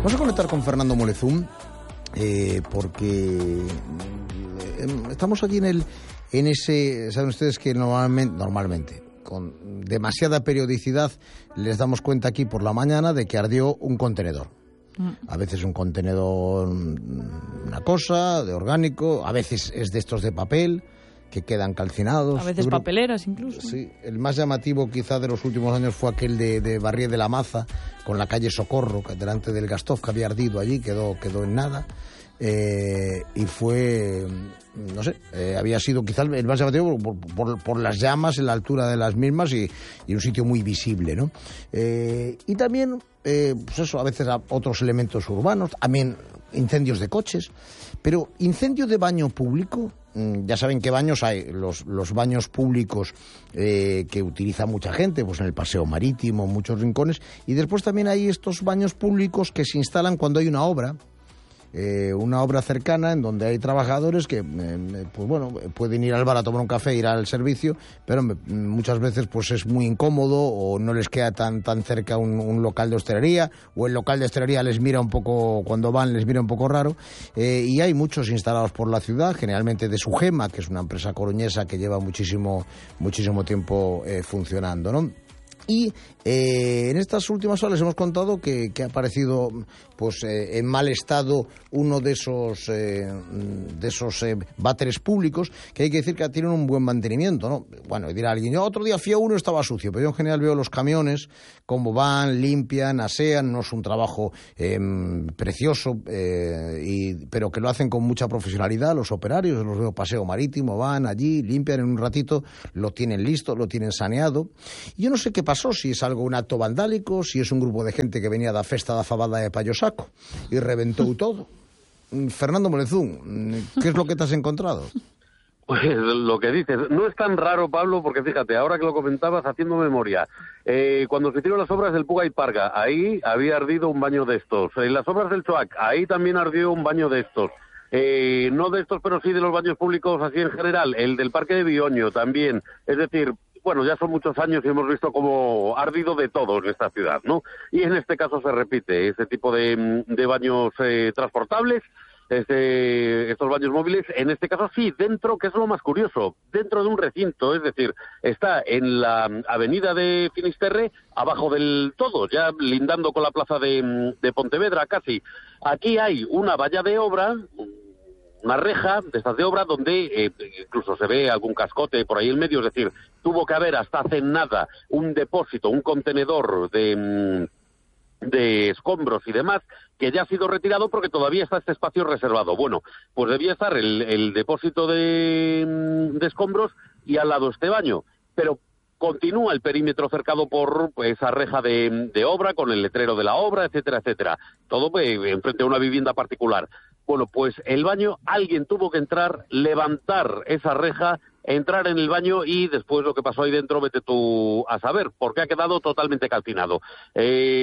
Vamos a conectar con Fernando Molezún, porque estamos aquí en ese, saben ustedes que normalmente, con demasiada periodicidad, les damos cuenta aquí por la mañana de que ardió un contenedor. A veces un contenedor, una cosa, de orgánico, a veces es de estos de papel, que quedan calcinados. A veces papeleras incluso. Sí, el más llamativo quizá de los últimos años fue aquel de Barrié de la Maza, con la calle Socorro, que delante del Gastov, que había ardido allí, quedó en nada. Y fue, no sé, había sido quizá el más llamativo por las llamas en la altura de las mismas y un sitio muy visible, ¿no? Y también, pues eso, a veces otros elementos urbanos, también incendios de coches, pero incendio de baño público, ya saben qué baños hay, los baños públicos que utiliza mucha gente, pues en el paseo marítimo, en muchos rincones, y después también hay estos baños públicos que se instalan cuando hay una obra cercana en donde hay trabajadores que, pues bueno, pueden ir al bar a tomar un café, ir al servicio, pero muchas veces pues es muy incómodo o no les queda tan cerca un local de hostelería, o el local de hostelería les mira un poco, cuando van les mira un poco raro, y hay muchos instalados por la ciudad, generalmente de Sugema, que es una empresa coruñesa que lleva muchísimo tiempo funcionando, ¿no? Y en estas últimas horas hemos contado que ha aparecido pues en mal estado uno de esos váteres públicos, que hay que decir que tienen un buen mantenimiento, ¿no? Bueno, dirá alguien, yo otro día fui a uno y estaba sucio, pero yo en general veo los camiones cómo van, limpian, asean, no es un trabajo precioso, pero que lo hacen con mucha profesionalidad los operarios, los veo paseo marítimo, van allí, limpian en un ratito, lo tienen listo, lo tienen saneado. Yo no sé qué pasó, si es un acto vandálico, si es un grupo de gente que venía da festa da fabada de Payosaco y reventó todo. Fernando Molezún, ¿qué es lo que te has encontrado? Pues lo que dices, no es tan raro, Pablo, porque fíjate, ahora que lo comentabas, haciendo memoria, cuando se hicieron las obras del Puga y Parga, ahí había ardido un baño de estos. En las obras del Choac, ahí también ardió un baño de estos. No de estos, pero sí de los baños públicos así en general. El del Parque de Bioño también. Es decir, bueno, ya son muchos años y hemos visto cómo ha ardido de todo en esta ciudad, ¿no? Y en este caso se repite ese tipo de baños transportables, estos baños móviles, en este caso sí, dentro, que es lo más curioso, dentro de un recinto, es decir, está en la avenida de Finisterre, abajo del todo, ya lindando con la plaza de Pontevedra casi. Aquí hay una valla de obra, una reja de estas de obra donde incluso se ve algún cascote por ahí en medio, es decir, tuvo que haber hasta hace nada un depósito, un contenedor de escombros y demás, que ya ha sido retirado porque todavía está este espacio reservado. Bueno, pues debía estar el depósito de escombros y al lado este baño, pero continúa el perímetro cercado por esa reja de obra, con el letrero de la obra, etcétera, etcétera. Todo enfrente a una vivienda particular. Bueno, pues el baño, alguien tuvo que entrar, levantar esa reja, entrar en el baño y después lo que pasó ahí dentro, vete tú a saber, porque ha quedado totalmente calcinado. No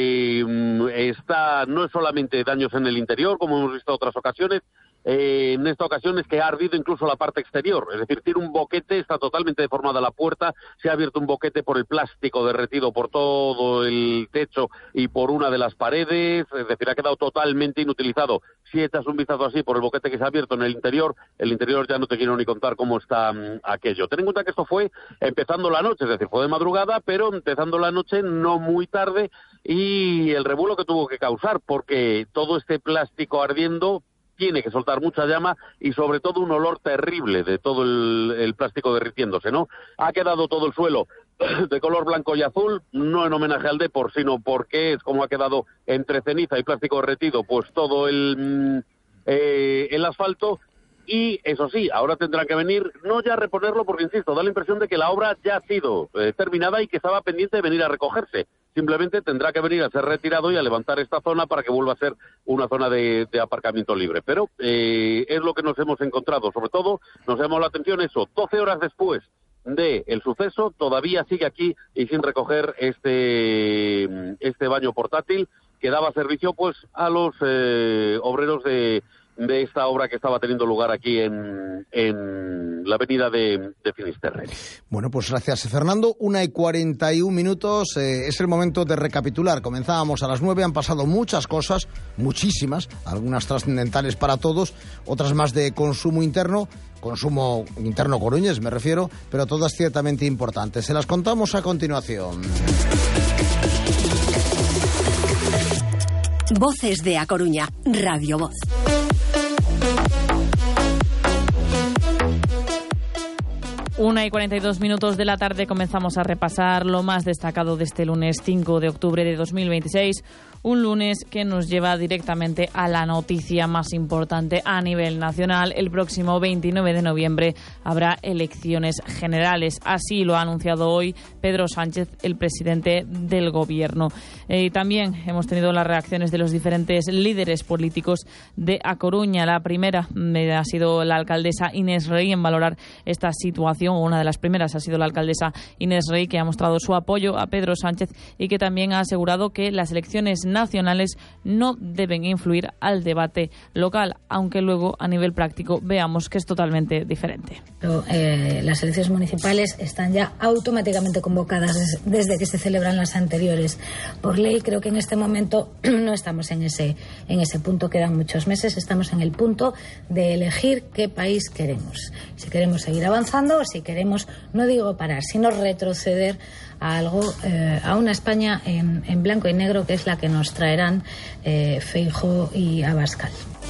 es solamente daños en el interior, como hemos visto en otras ocasiones, en esta ocasión es que ha ardido incluso la parte exterior, es decir, tiene un boquete, está totalmente deformada la puerta, se ha abierto un boquete por el plástico derretido por todo el techo y por una de las paredes, es decir, ha quedado totalmente inutilizado. Si echas un vistazo así por el boquete que se ha abierto en el interior ya no te quiero ni contar cómo está aquello. Ten en cuenta que esto fue empezando la noche, es decir, fue de madrugada, pero empezando la noche no muy tarde, y el revuelo que tuvo que causar, porque todo este plástico ardiendo tiene que soltar mucha llama y sobre todo un olor terrible de todo el plástico derritiéndose, ¿no? Ha quedado todo el suelo de color blanco y azul, no en homenaje al Depor, sino porque es como ha quedado entre ceniza y plástico derretido, pues todo el asfalto. Y eso sí, ahora tendrán que venir, no ya a reponerlo, porque insisto, da la impresión de que la obra ya ha sido terminada y que estaba pendiente de venir a recogerse. Simplemente tendrá que venir a ser retirado y a levantar esta zona para que vuelva a ser una zona de aparcamiento libre. Pero es lo que nos hemos encontrado. Sobre todo nos llamó la atención eso, 12 horas después del suceso, todavía sigue aquí y sin recoger este baño portátil que daba servicio pues a los obreros de de esta obra que estaba teniendo lugar aquí en la avenida de Finisterre. Bueno, pues gracias, Fernando. 1:41. Es el momento de recapitular. Comenzábamos a las 9, han pasado muchas cosas, muchísimas, algunas trascendentales para todos, otras más de consumo interno coruñés me refiero, pero todas ciertamente importantes. Se las contamos a continuación. Voces de A Coruña, Radio Voz. Una y 42 minutos de la tarde comenzamos a repasar lo más destacado de este lunes 5 de octubre de 2026. Un lunes que nos lleva directamente a la noticia más importante a nivel nacional. El próximo 29 de noviembre habrá elecciones generales. Así lo ha anunciado hoy Pedro Sánchez, el presidente del Gobierno. También hemos tenido las reacciones de los diferentes líderes políticos de A Coruña. La primera ha sido la alcaldesa Inés Rey en valorar esta situación. Una de las primeras ha sido la alcaldesa Inés Rey, que ha mostrado su apoyo a Pedro Sánchez y que también ha asegurado que las elecciones nacionales no deben influir al debate local, aunque luego a nivel práctico veamos que es totalmente diferente. Las elecciones municipales están ya automáticamente convocadas desde que se celebran las anteriores. Por ley, creo que en este momento no estamos en ese punto, quedan muchos meses, estamos en el punto de elegir qué país queremos. Si queremos seguir avanzando o si queremos, no digo parar, sino retroceder a algo, a una España en blanco y negro, que es la que nos traerán Feijóo y Abascal.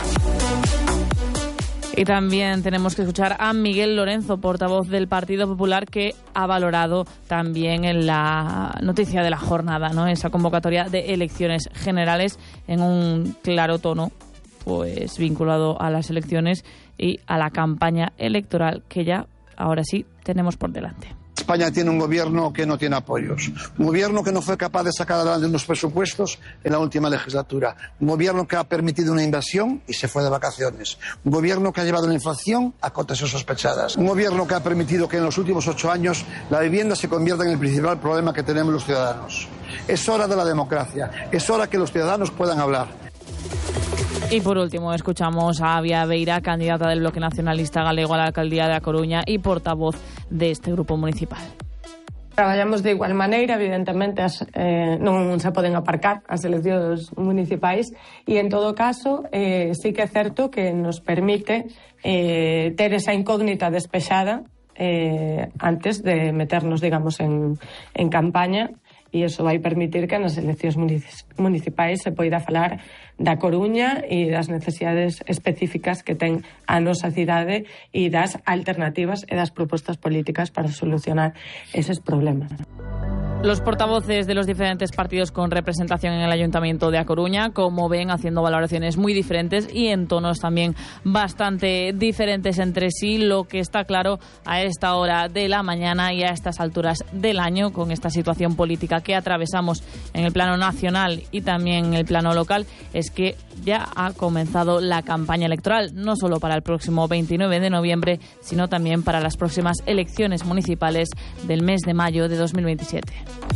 Y también tenemos que escuchar a Miguel Lorenzo, portavoz del Partido Popular, que ha valorado también en la noticia de la jornada, ¿no?, esa convocatoria de elecciones generales en un claro tono, pues vinculado a las elecciones y a la campaña electoral que ya ahora sí tenemos por delante. España tiene un gobierno que no tiene apoyos, un gobierno que no fue capaz de sacar adelante unos presupuestos en la última legislatura, un gobierno que ha permitido una invasión y se fue de vacaciones, un gobierno que ha llevado la inflación a cotas insospechadas, un gobierno que ha permitido que en los últimos 8 años la vivienda se convierta en el principal problema que tenemos los ciudadanos. Es hora de la democracia, es hora que los ciudadanos puedan hablar. Y por último escuchamos a Avia Beira, candidata del Bloque Nacionalista Galego a la alcaldía de A Coruña y portavoz de este grupo municipal. Traballamos de igual maneira, evidentemente non se poden aparcar as eleccións municipais e en todo caso sí que é certo que nos permite ter esa incógnita despexada antes de meternos, digamos, en campaña, e iso vai permitir que nas eleccións municipais se poida falar da Coruña e das necesidades específicas que ten a nosa cidade e das alternativas e das propostas políticas para solucionar eses problemas. Los portavoces de los diferentes partidos con representación en el Ayuntamiento de A Coruña, como ven, haciendo valoraciones muy diferentes y en tonos también bastante diferentes entre sí. Lo que está claro a esta hora de la mañana y a estas alturas del año, con esta situación política que atravesamos en el plano nacional y también en el plano local, es que ya ha comenzado la campaña electoral, no solo para el próximo 29 de noviembre, sino también para las próximas elecciones municipales del mes de mayo de 2027.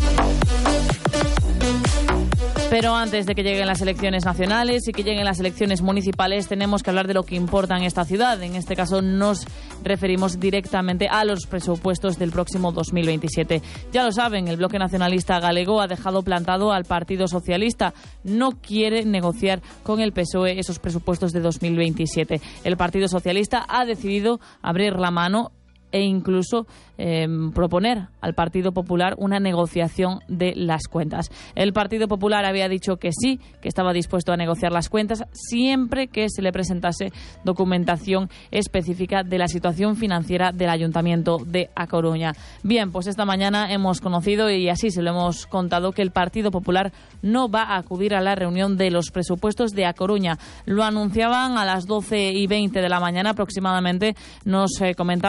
Pero antes de que lleguen las elecciones nacionales y que lleguen las elecciones municipales, tenemos que hablar de lo que importa en esta ciudad. En este caso nos referimos directamente a los presupuestos del próximo 2027. Ya lo saben, el Bloque Nacionalista Galego ha dejado plantado al Partido Socialista. No quiere negociar con el PSOE esos presupuestos de 2027. El Partido Socialista ha decidido abrir la mano e incluso proponer al Partido Popular una negociación de las cuentas. El Partido Popular había dicho que sí, que estaba dispuesto a negociar las cuentas siempre que se le presentase documentación específica de la situación financiera del Ayuntamiento de A Coruña. Bien, pues esta mañana hemos conocido, y así se lo hemos contado, que el Partido Popular no va a acudir a la reunión de los presupuestos de A Coruña. Lo anunciaban a las 12:20 de la mañana aproximadamente, nos comentaban fuentes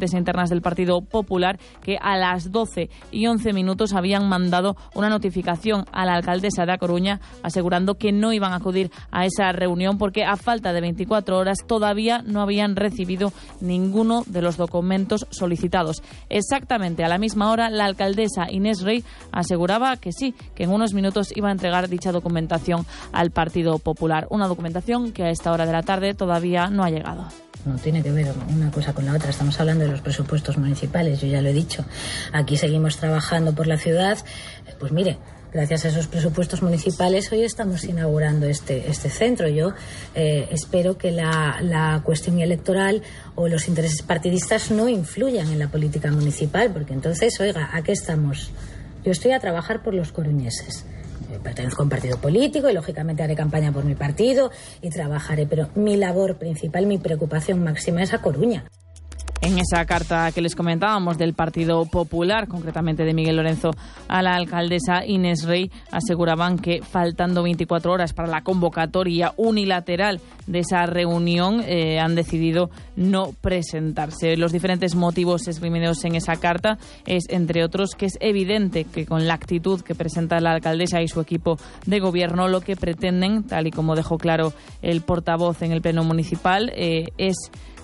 fuentes internas del Partido Popular que a las 12:11 habían mandado una notificación a la alcaldesa de A Coruña asegurando que no iban a acudir a esa reunión porque a falta de 24 horas todavía no habían recibido ninguno de los documentos solicitados. Exactamente a la misma hora, la alcaldesa Inés Rey aseguraba que sí, que en unos minutos iba a entregar dicha documentación al Partido Popular. Una documentación que a esta hora de la tarde todavía no ha llegado. No tiene que ver una cosa con la otra. Estamos hablando de los presupuestos municipales, yo ya lo he dicho. Aquí seguimos trabajando por la ciudad. Pues mire, gracias a esos presupuestos municipales hoy estamos inaugurando este centro. Yo espero que la cuestión electoral o los intereses partidistas no influyan en la política municipal, porque entonces, oiga, ¿a qué estamos? Yo estoy a trabajar por los coruñeses. Pertenezco a un partido político y lógicamente haré campaña por mi partido y trabajaré, pero mi labor principal, mi preocupación máxima es A Coruña. En esa carta que les comentábamos del Partido Popular, concretamente de Miguel Lorenzo a la alcaldesa Inés Rey, aseguraban que faltando 24 horas para la convocatoria unilateral de esa reunión, han decidido no presentarse. Los diferentes motivos esgrimidos en esa carta es, entre otros, que es evidente que con la actitud que presenta la alcaldesa y su equipo de gobierno, lo que pretenden, tal y como dejó claro el portavoz en el Pleno Municipal, es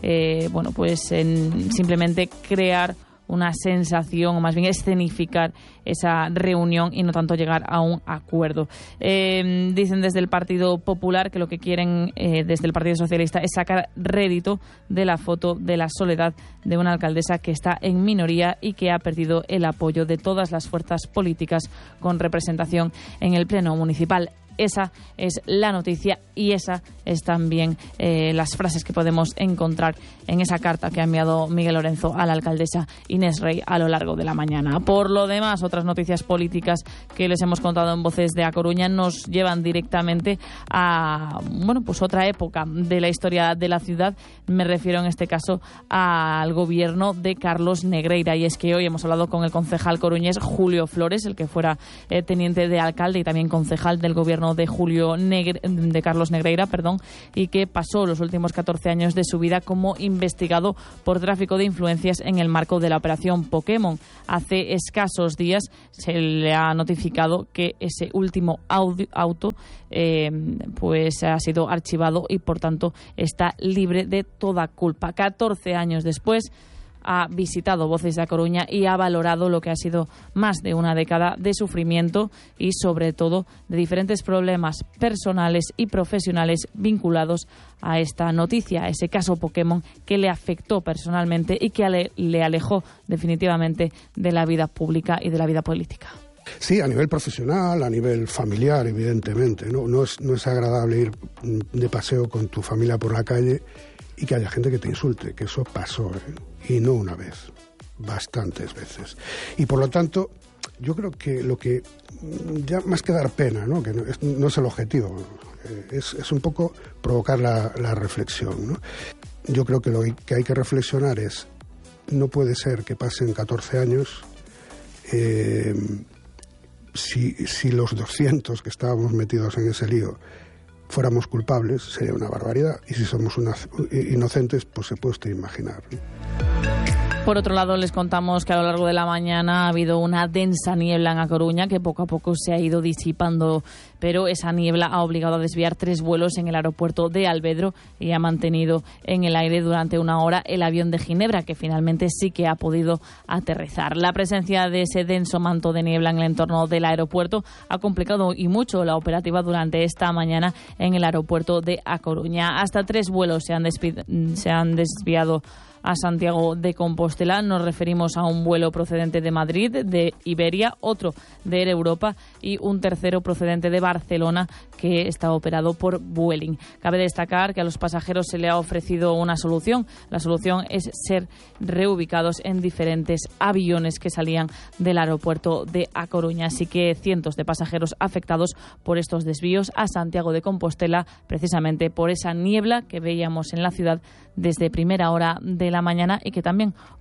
simplemente crear una sensación, o más bien escenificar esa reunión y no tanto llegar a un acuerdo. Dicen desde el Partido Popular que lo que quieren desde el Partido Socialista es sacar rédito de la foto de la soledad de una alcaldesa que está en minoría y que ha perdido el apoyo de todas las fuerzas políticas con representación en el Pleno Municipal. Esa es la noticia y esa es también las frases que podemos encontrar en esa carta que ha enviado Miguel Lorenzo a la alcaldesa Inés Rey a lo largo de la mañana. Por lo demás, otras noticias políticas que les hemos contado en Voces de A Coruña nos llevan directamente a otra época de la historia de la ciudad. Me refiero en este caso al gobierno de Carlos Negreira, y es que hoy hemos hablado con el concejal coruñés Julio Flores, el que fuera teniente de alcalde y también concejal del gobierno de Carlos Negreira, y que pasó los últimos 14 años de su vida como investigado por tráfico de influencias en el marco de la operación Pokémon. Hace escasos días se le ha notificado que ese último auto ha sido archivado y por tanto está libre de toda culpa. 14 años después ha visitado Voces de A Coruña y ha valorado lo que ha sido más de una década de sufrimiento y sobre todo de diferentes problemas personales y profesionales vinculados a esta noticia, a ese caso Pokémon que le afectó personalmente y que le alejó definitivamente de la vida pública y de la vida política. Sí, a nivel profesional, a nivel familiar, evidentemente. No es agradable ir de paseo con tu familia por la calle y que haya gente que te insulte, que eso pasó, y no una vez, bastantes veces. Y por lo tanto, yo creo que lo que, ya más que dar pena, ¿no? Que no es el objetivo, es un poco provocar la reflexión, ¿no? Yo creo que lo que hay que reflexionar es, no puede ser que pasen 14 años, si los 200 que estábamos metidos en ese lío fuéramos culpables, sería una barbaridad. Y si somos inocentes, pues se puede usted imaginar, ¿no? Por otro lado, les contamos que a lo largo de la mañana ha habido una densa niebla en A Coruña que poco a poco se ha ido disipando, pero esa niebla ha obligado a desviar 3 vuelos en el aeropuerto de Alvedro y ha mantenido en el aire durante una hora el avión de Ginebra, que finalmente sí que ha podido aterrizar. La presencia de ese denso manto de niebla en el entorno del aeropuerto ha complicado y mucho la operativa durante esta mañana en el aeropuerto de A Coruña. Hasta 3 vuelos se han desviado a Santiago de Compostela. Nos referimos a un vuelo procedente de Madrid, de Iberia, otro de Air Europa y un tercero procedente de Barcelona que está operado por Vueling. Cabe destacar que a los pasajeros se le ha ofrecido una solución. La solución es ser reubicados en diferentes aviones que salían del aeropuerto de A Coruña. Así que cientos de pasajeros afectados por estos desvíos a Santiago de Compostela, precisamente por esa niebla que veíamos en la ciudad desde primera hora de la mañana y que también hoy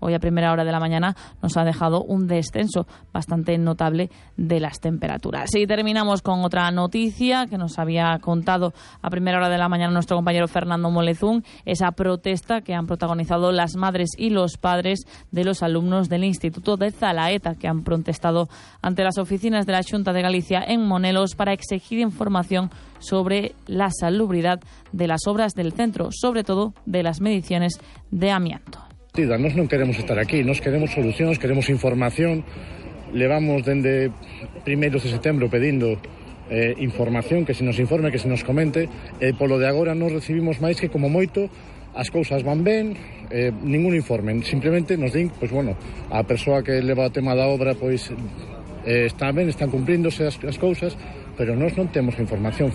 hoy a primera hora de la mañana nos ha dejado un descenso bastante notable de las temperaturas. Y terminamos con otra noticia que nos había contado a primera hora de la mañana nuestro compañero Fernando Molezún, esa protesta que han protagonizado las madres y los padres de los alumnos del Instituto de Zalaeta, que han protestado ante las oficinas de la Xunta de Galicia en Monelos para exigir información sobre la salubridad de las obras del centro, sobre todo de las mediciones de amianto. Nós non queremos estar aquí, nós queremos solucións, queremos información. Levamos dende 1 de setembro pedindo información, que se nos informe, que se nos comente, e polo de agora non recibimos máis que como moito as cousas van ben, ningún informe, simplemente nos din, pois bueno, a persoa que leva o tema da obra pois está ben, están cumpríndose as cousas, pero nós non temos información.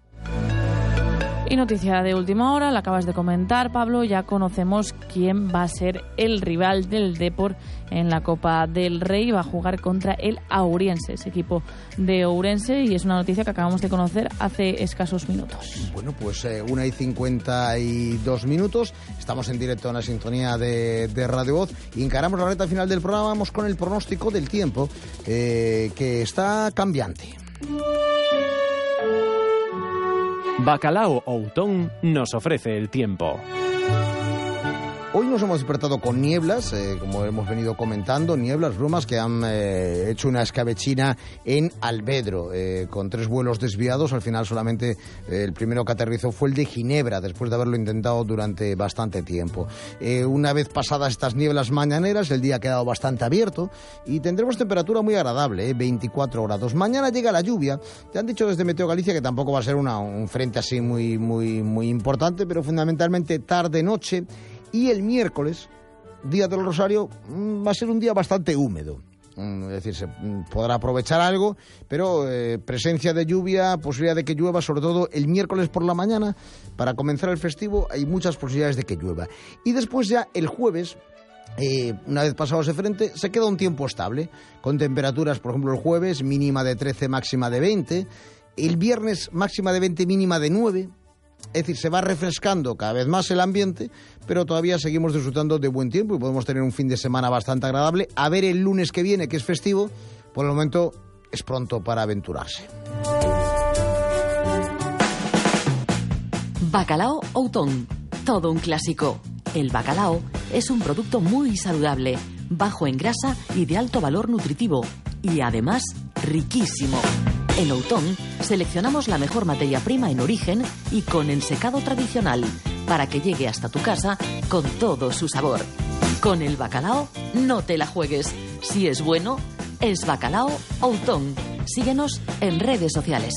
Y noticia de última hora, la acabas de comentar, Pablo, ya conocemos quién va a ser el rival del Depor en la Copa del Rey. Va a jugar contra el Ourense, ese equipo de Ourense, y es una noticia que acabamos de conocer hace escasos minutos. Bueno, pues 1:52. Estamos en directo en la sintonía de Radio Voz y encaramos la recta final del programa. Vamos con el pronóstico del tiempo, que está cambiante. Bacalao Outón nos ofrece el tiempo. Hoy nos hemos despertado con nieblas, como hemos venido comentando, nieblas, brumas que han hecho una escabechina en Albedro, con 3 vuelos desviados. Al final solamente el primero que aterrizó fue el de Ginebra, después de haberlo intentado durante bastante tiempo. Una vez pasadas estas nieblas mañaneras, el día ha quedado bastante abierto y tendremos temperatura muy agradable, 24 grados. Mañana llega la lluvia. Ya han dicho desde Meteo Galicia que tampoco va a ser un frente así muy importante, pero fundamentalmente tarde-noche. Y el miércoles, Día del Rosario, va a ser un día bastante húmedo. Es decir, se podrá aprovechar algo, pero presencia de lluvia, posibilidad de que llueva, sobre todo el miércoles por la mañana. Para comenzar el festivo hay muchas posibilidades de que llueva. Y después ya el jueves, una vez pasado ese frente, se queda un tiempo estable, con temperaturas, por ejemplo, el jueves, mínima de 13, máxima de 20. El viernes, máxima de 20, mínima de 9. Es decir, se va refrescando cada vez más el ambiente, pero todavía seguimos disfrutando de buen tiempo y podemos tener un fin de semana bastante agradable. A ver el lunes que viene, que es festivo, por el momento es pronto para aventurarse. Bacalao Outón, todo un clásico. El bacalao es un producto muy saludable, bajo en grasa y de alto valor nutritivo, y además riquísimo. En Outón seleccionamos la mejor materia prima en origen y con ensecado tradicional para que llegue hasta tu casa con todo su sabor. Con el bacalao no te la juegues. Si es bueno, es Bacalao Outón. Síguenos en redes sociales.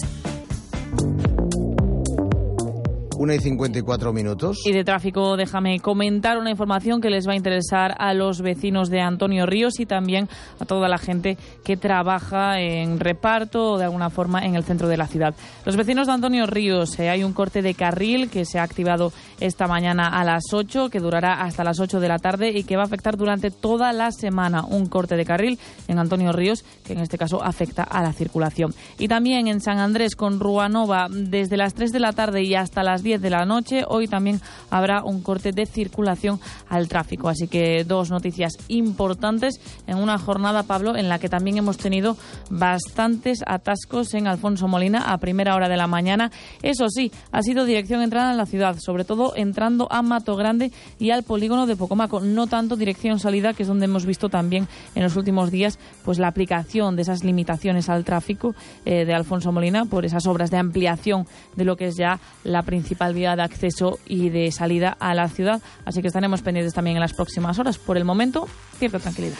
1:54. Y de tráfico, déjame comentar una información que les va a interesar a los vecinos de Antonio Ríos y también a toda la gente que trabaja en reparto o de alguna forma en el centro de la ciudad. Los vecinos de Antonio Ríos, hay un corte de carril que se ha activado esta mañana a las 8, que durará hasta las 8 de la tarde y que va a afectar durante toda la semana. Un corte de carril en Antonio Ríos que en este caso afecta a la circulación. Y también en San Andrés con Ruanova, desde las 3 de la tarde y hasta las 10 de la noche, hoy también habrá un corte de circulación al tráfico. Así que 2 noticias importantes en una jornada, Pablo, en la que también hemos tenido bastantes atascos en Alfonso Molina a primera hora de la mañana. Eso sí, ha sido dirección entrada en la ciudad, sobre todo entrando a Mato Grande y al polígono de Pocomaco, no tanto dirección salida, que es donde hemos visto también en los últimos días pues la aplicación de esas limitaciones al tráfico de Alfonso Molina por esas obras de ampliación de lo que es ya la principal vía de acceso y de salida a la ciudad, así que estaremos pendientes también en las próximas horas. Por el momento, cierta tranquilidad.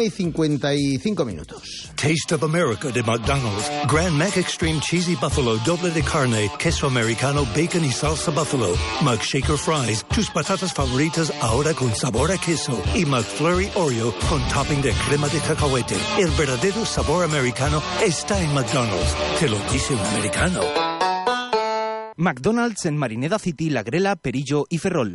1:55. Taste of America de McDonald's. Grand Mac Extreme Cheesy Buffalo, doble de carne, queso americano, bacon y salsa buffalo. McShaker Fries, tus patatas favoritas ahora con sabor a queso. Y McFlurry Oreo con topping de crema de cacahuete. El verdadero sabor americano está en McDonald's. Te lo dice un americano. McDonald's en Marineda City, La Grela, Perillo y Ferrol.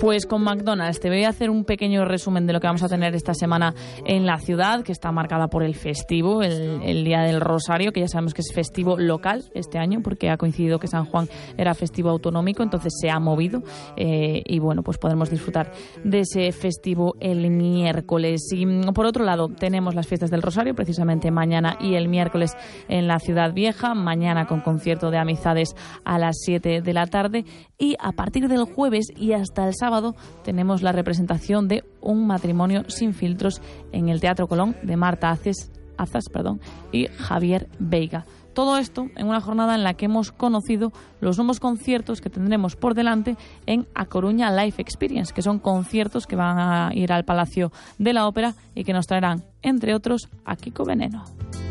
Pues con McDonald's te voy a hacer un pequeño resumen de lo que vamos a tener esta semana en la ciudad, que está marcada por el festivo, el Día del Rosario, que ya sabemos que es festivo local este año, porque ha coincidido que San Juan era festivo autonómico, entonces se ha movido y bueno, pues podremos disfrutar de ese festivo el miércoles. Y por otro lado, tenemos las fiestas del Rosario, precisamente mañana y el miércoles en la Ciudad Vieja, mañana con concierto de Amizades a las 7 de la tarde, y a partir del jueves y hasta el sábado tenemos la representación de Un matrimonio sin filtros en el Teatro Colón de Marta Azas y Javier Veiga. Todo esto en una jornada en la que hemos conocido los nuevos conciertos que tendremos por delante en A Coruña Live Experience, que son conciertos que van a ir al Palacio de la Ópera y que nos traerán, entre otros, a Kiko Veneno.